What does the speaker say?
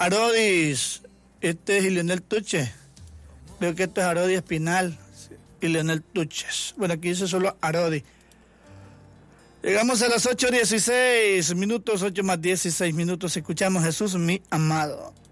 Arodis, este es Leonel Tuche. Creo que esto es Arodi Espinal y Leonel Tuches. Bueno, aquí dice solo Arodi. Llegamos a las 8:16 minutos, 8 más 16 minutos. Escuchamos Jesús, mi amado.